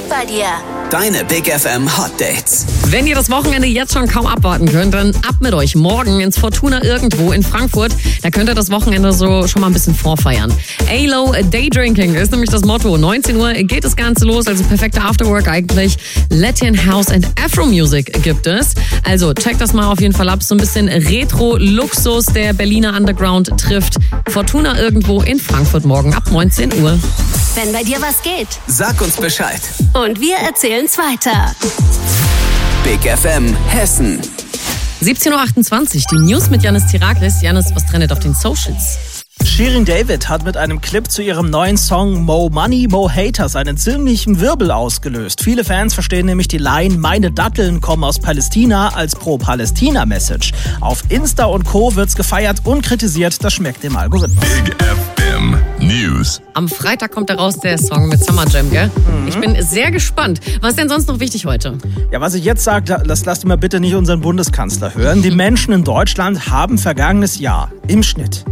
geht bei dir? Deine Big FM Hot Dates. Wenn ihr das Wochenende jetzt schon kaum abwarten könnt, dann ab mit euch morgen ins Fortuna irgendwo in Frankfurt. Da könnt ihr das Wochenende so schon mal ein bisschen vorfeiern. A-Low Daydrinking ist nämlich das Motto. 19 Uhr geht das Ganze los, also perfekte Afterwork eigentlich. Latin House and Afro Music gibt es. Also checkt das mal auf jeden Fall ab. So ein bisschen Retro-Luxus, der Berliner Underground trifft. Fortuna irgendwo in Frankfurt morgen ab 19 Uhr. Wenn bei dir was geht. Sag uns Bescheid. Und wir erzählen's weiter. Big FM Hessen. 17.28 Uhr, die News mit Janis Tiraklis. Janis, was trendet auf den Socials? Shirin David hat mit einem Clip zu ihrem neuen Song Mo Money, Mo Haters einen ziemlichen Wirbel ausgelöst. Viele Fans verstehen nämlich die Line "Meine Datteln kommen aus Palästina" als Pro-Palästina-Message. Auf Insta und Co. wird's gefeiert und kritisiert, das schmeckt dem Algorithmus. Big FM News. Am Freitag kommt raus der Song mit Summer Jam, gell? Ich bin sehr gespannt. Was ist denn sonst noch wichtig heute? Ja, was ich jetzt sage, das lasst ihr mal bitte nicht unseren Bundeskanzler hören. Die Menschen in Deutschland haben vergangenes Jahr im Schnitt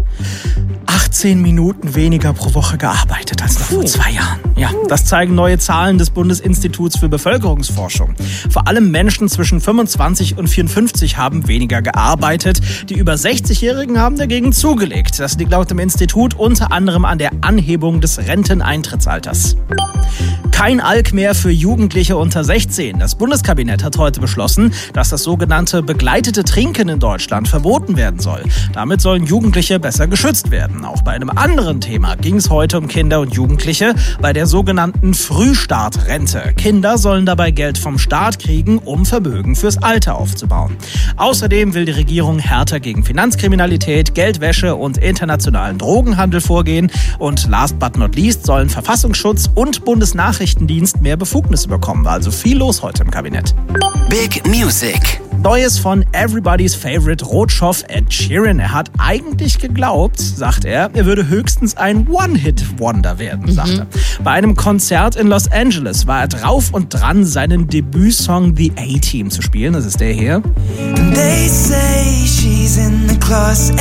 18 Minuten weniger pro Woche gearbeitet als noch vor 2 Jahren. Ja, das zeigen neue Zahlen des Bundesinstituts für Bevölkerungsforschung. Vor allem Menschen zwischen 25 und 54 haben weniger gearbeitet. Die über 60-Jährigen haben dagegen zugelegt. Das liegt laut dem Institut unter anderem an der Anhebung des Renteneintrittsalters. Kein Alk mehr für Jugendliche unter 16. Das Bundeskabinett hat heute beschlossen, dass das sogenannte begleitete Trinken in Deutschland verboten werden soll. Damit sollen Jugendliche besser geschützt werden. Auch bei einem anderen Thema ging es heute um Kinder und Jugendliche bei der sogenannten Frühstartrente. Kinder sollen dabei Geld vom Staat kriegen, um Vermögen fürs Alter aufzubauen. Außerdem will die Regierung härter gegen Finanzkriminalität, Geldwäsche und internationalen Drogenhandel vorgehen. Und last but not least sollen Verfassungsschutz und Bundesnachrichtendienst mehr Befugnisse bekommen. Also viel los heute im Kabinett. Big Music. Neues von Everybody's Favorite Rotschoff Ed Sheeran. Er hat eigentlich geglaubt, sagt er würde höchstens ein One-Hit-Wonder werden, sagt er. Bei einem Konzert in Los Angeles war er drauf und dran, seinen Debütsong The A-Team zu spielen. Das ist der hier. They say she's in the class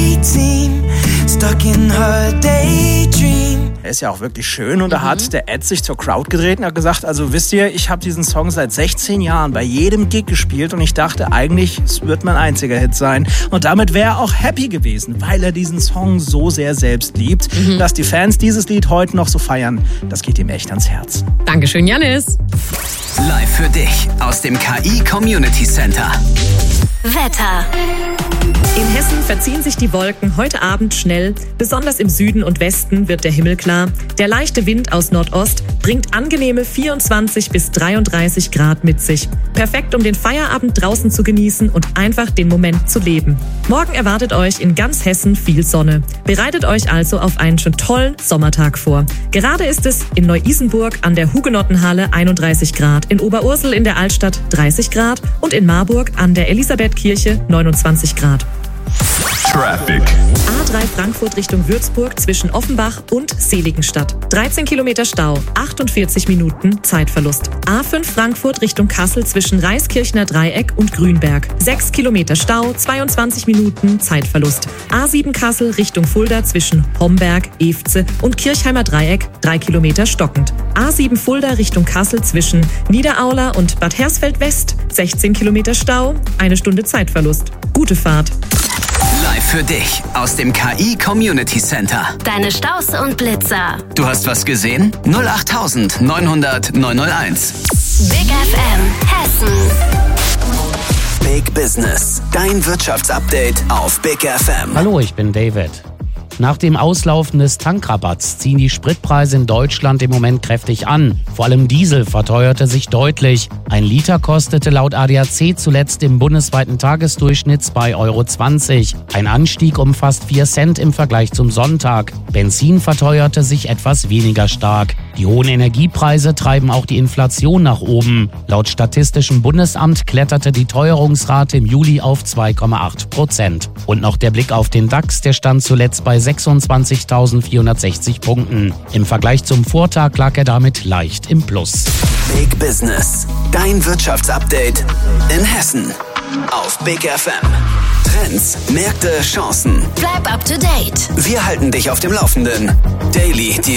18, stuck in her daydream. Er ist ja auch wirklich schön und da hat der Ed sich zur Crowd gedreht und hat gesagt, also wisst ihr, ich habe diesen Song seit 16 Jahren bei jedem Gig gespielt und ich dachte eigentlich, es wird mein einziger Hit sein. Und damit wäre er auch happy gewesen, weil er diesen Song so sehr selbst liebt. Dass die Fans dieses Lied heute noch so feiern, das geht ihm echt ans Herz. Dankeschön, Janis. Live für dich aus dem KI Community Center. Wetter. In Hessen verziehen sich die Wolken heute Abend schnell. Besonders im Süden und Westen wird der Himmel klar. Der leichte Wind aus Nordost bringt angenehme 24 bis 33 Grad mit sich. Perfekt, um den Feierabend draußen zu genießen und einfach den Moment zu leben. Morgen erwartet euch in ganz Hessen viel Sonne. Bereitet euch also auf einen schon tollen Sommertag vor. Gerade ist es in Neu-Isenburg an der Hugenottenhalle 31 Grad, in Oberursel in der Altstadt 30 Grad und in Marburg an der Elisabethkirche 29 Grad. Traffic. A3 Frankfurt Richtung Würzburg zwischen Offenbach und Seligenstadt. 13 Kilometer Stau, 48 Minuten Zeitverlust. A5 Frankfurt Richtung Kassel zwischen Reiskirchner Dreieck und Grünberg. 6 Kilometer Stau, 22 Minuten Zeitverlust. A7 Kassel Richtung Fulda zwischen Homberg, Efze und Kirchheimer Dreieck. 3 Kilometer stockend. A7 Fulda Richtung Kassel zwischen Niederaula und Bad Hersfeld West. 16 Kilometer Stau, 1 Stunde Zeitverlust. Gute Fahrt. Live für dich aus dem KI Community Center. Deine Staus und Blitzer. Du hast was gesehen? 08000 900 901. Big FM Hessen. Big Business. Dein Wirtschaftsupdate auf Big FM. Hallo, ich bin David. Nach dem Auslaufen des Tankrabatts ziehen die Spritpreise in Deutschland im Moment kräftig an. Vor allem Diesel verteuerte sich deutlich. 1 Liter kostete laut ADAC zuletzt im bundesweiten Tagesdurchschnitt 2,20 €. Ein Anstieg um fast 4 Cent im Vergleich zum Sonntag. Benzin verteuerte sich etwas weniger stark. Die hohen Energiepreise treiben auch die Inflation nach oben. Laut Statistischem Bundesamt kletterte die Teuerungsrate im Juli auf 2,8%. Und noch der Blick auf den DAX, der stand zuletzt bei 26.460 Punkten. Im Vergleich zum Vortag lag er damit leicht im Plus. Big Business. Dein Wirtschaftsupdate in Hessen. Auf Big FM. Trends, Märkte, Chancen. Bleib up to date. Wir halten dich auf dem Laufenden. Daily, die